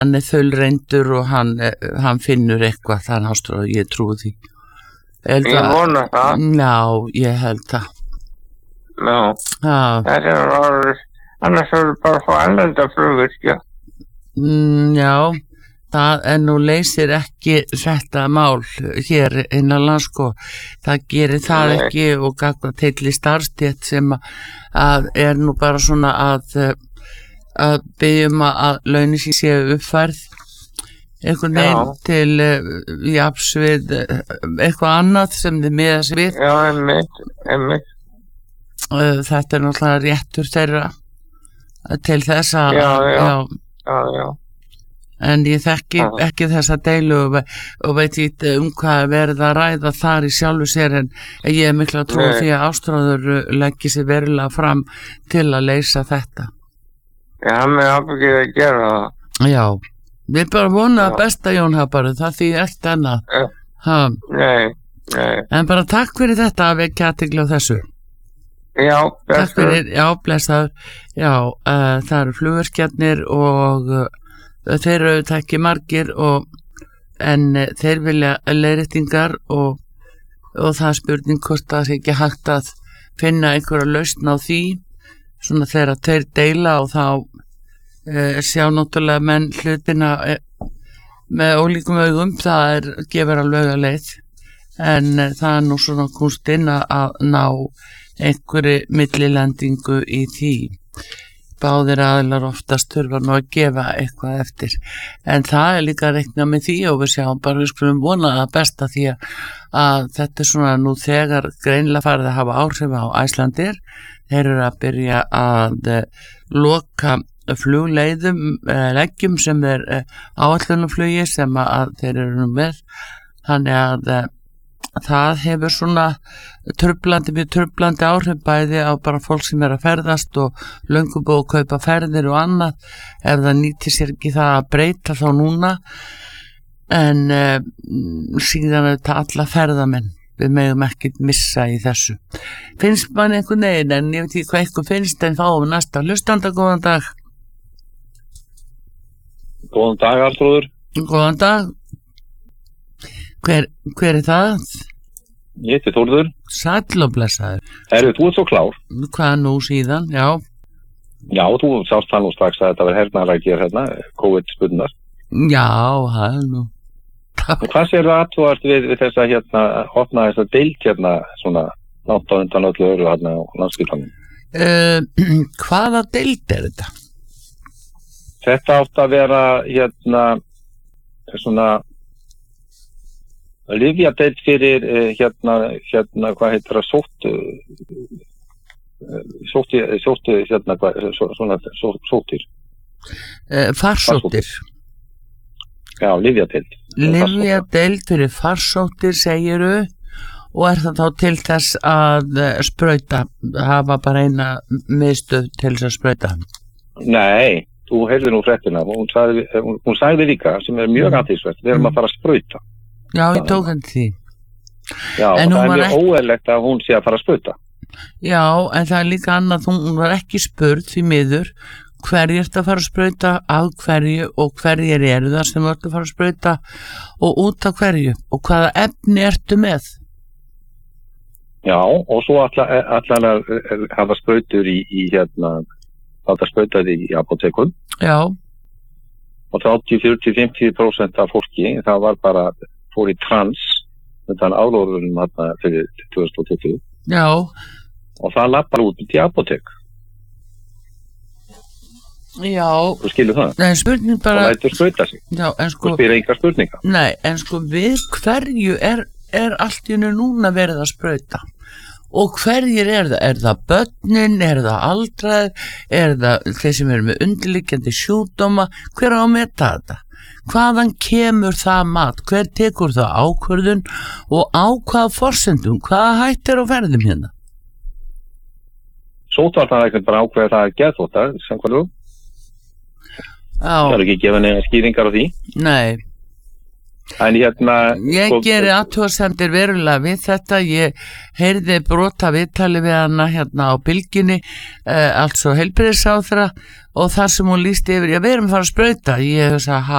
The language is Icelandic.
hann þaulreyndur og hann finnur eitthvað þannig ástráð, ég trúi því. Ég vona það. Já, ég held það. Já. Það orðið, annars bara að fá erlenda flugvirkja. Já, það nú leysir ekki þetta mál hér innanlands, sko. Það gerir það ekki og gagna til í starfstétt sem að nú bara svona að byggjum að launin sín séu uppfærð einhvern veginn til jafns við eitthvað annað sem þið miða sig við. Já, einmitt. Þetta náttúrulega réttur þeirra til þess að já. En ég þekki ekki þessa deilu og veit ekki hvað verið að ræða þar í sjálfu sér, en ég er miklu að trúa því að Ástráður leggi sér verulega fram til að leysa þetta. Já, hann er ábyggið að gera það. Já, við bara vona að besta, Jón Hapari, það þýðir ekkert annað. Nei. En bara takk fyrir þetta að vekja athygli á þessu. Já, blessaður. Takk fyrir, já, blessaður. Já, það eru flugvirkjarnir og þeir eru auðvitað ekki margir en þeir vilja leiðréttingar og það er spurning hvort það sé ekki hægt að finna einhverja lausn á því, svona þegar þeir deila og þá sjá náttúrulega menn hlutina með ólíkum augum, það gefur alveg að leið, en það er nú svona kunstinn að ná einhverju millilendingu í því. Báðir aðilar oftast þurfa nú að gefa eitthvað eftir, en það er líka að reikna með því og við sjáum bara, við skulum vona að besta því að þetta er svona nú þegar greinilega farið að hafa áhrif á Icelandair. Þeir eru að byrja að loka flugleiðum, leggjum sem áætlunarflugi sem að þeir eru nú með, þannig að það hefur svona mjög truflandi áhrif bæði á bara fólk sem er að ferðast og löngu búið að kaupa ferðir og annað, ef það nýtir sér ekki það að breyta þá núna, en síðan þetta alla ferðamenn, við megum ekkert missa í þessu. Finnst mann einhvern veginn, en ég veit ekki hvað eitthvað finnst, en fáum næsta hlustanda. Góðan dag. Góðan dag, Arnþrúður. Góðan dag. Hver er það? Ég heiti Þórður. Sæll og blessaður. Þú ert svo klár. Hvað nú síðan, já? Já, þú sást það nú strax að þetta var hernaðarækir COVID-spunnar. Já, það er nú. Hvað sér það að þú ert við þess að opna þess að deild svona nátt á undan öllu öru á Landspítalanum? Hvaða deild er þetta? Þetta átt að vera svona lyfjadeild fyrir hvað heitir það, sóttir. Farsóttir. Já, lyfjadeild. Lyfjadeild fyrir farsóttir, segiru, og er það þá til þess að sprauta, hafa bara eina miðstöð til þess að sprauta? Nei, þú heyrði nú fréttina, hún sagði líka, sem er mjög athyglisvert, við erum að fara að sprauta. Já, ég tók hann því. Já, en það er mjög óeðlilegt að hún sé að fara að sprauta. Já, en það er líka annað, hún var ekki spurð því miður hverju ertu að fara að sprauta, af hverju og hverjir eru það sem ertu að fara að sprauta og út af hverju og hvaða efni ertu með. Já, og svo allar hafa sprautur í þetta sprautaði í apótekum. Já. Og 30-40-50% af fólki, það var bara fór í trans þann álórunum fyrir 2020. Já. Og það lappar út í apótek. Já. Þú skilur það? En spurning bara... Og lætur sprauta sig. Já, en sko... Þú spyrir engar spurninga. Nei, en sko við hverju er allt í hennu núna verið að sprauta? Og hverjir er það? Er það börnin? Er það aldraðir? Er það þeir sem eru með undirliggjandi sjúkdóma? Hver á að meta þetta? Hvaðan kemur það mat? Hver tekur það ákvörðun? Og á hvaða forsendum? Hvaða hættir á ferðum hérna? Sóttvarnalæknir bara ákveða það að geðþvottar, samkvæmt þú? Já. Það er ekki gefa neina skýringar á því? Nei. En hérna... Ég geri athugasemdir verulega við þetta, ég heyrði brota viðtali við hana hérna á Bylgjunni, altså heilbrigðisráðherra og þar sem hún lýsti yfir, við erum að fara að sprauta, ég hugsa,